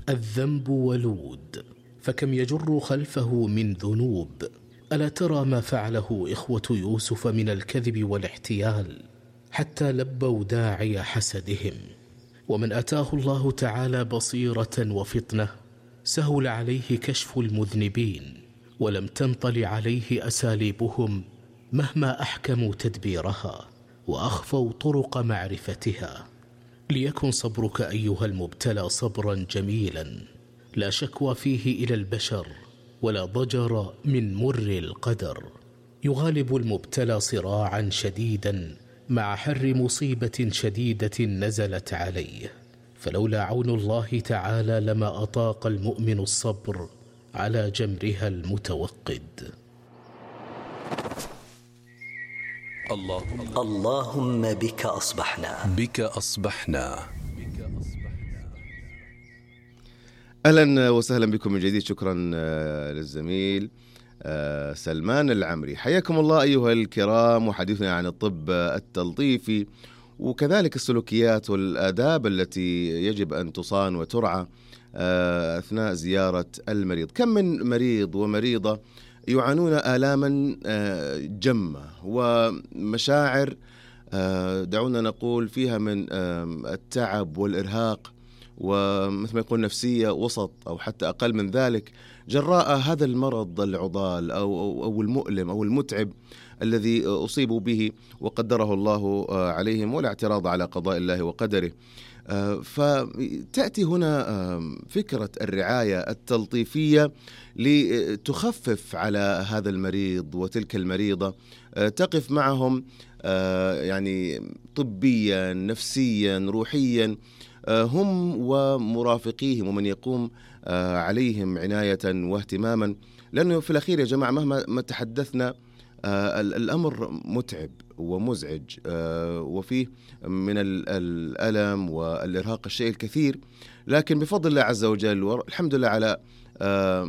الذنب ولود، فكم يجر خلفه من ذنوب. ألا ترى ما فعله إخوة يوسف من الكذب والاحتيال حتى لبوا داعي حسدهم؟ ومن أتاه الله تعالى بصيرة وفطنة سهل عليه كشف المذنبين، ولم تنطل عليه أساليبهم مهما أحكموا تدبيرها وأخفوا طرق معرفتها. ليكن صبرك أيها المبتلى صبرا جميلا لا شكوى فيه إلى البشر ولا ضجر من مر القدر. يغالب المبتلى صراعا شديدا مع حر مصيبة شديدة نزلت عليه، فلولا عون الله تعالى لما أطاق المؤمن الصبر على جمرها المتوقد. اللهم بك أصبحنا. أهلا وسهلا بكم من جديد. شكرا للزميل سلمان العمري. حياكم الله أيها الكرام، وحديثنا عن الطب التلطيفي وكذلك السلوكيات والآداب التي يجب أن تصان وترعى أثناء زيارة المريض. كم من مريض ومريضة يعانون آلاما جمة ومشاعر دعونا نقول فيها من التعب والإرهاق ومثل ما يقول نفسية وسط أو حتى أقل من ذلك، جراء هذا المرض العضال أو المؤلم أو المتعب الذي أصيبوا به وقدره الله عليهم، ولا اعتراض على قضاء الله وقدره. فتأتي هنا فكرة الرعاية التلطيفية لتخفف على هذا المريض وتلك المريضة، تقف معهم يعني طبيا نفسيا روحيا، هم ومرافقيهم ومن يقوم عليهم عناية واهتماما. لأنه في الأخير يا جماعة مهما تحدثنا الأمر متعب ومزعج وفيه من الألم والإرهاق الشيء الكثير، لكن بفضل الله عز وجل والحمد لله على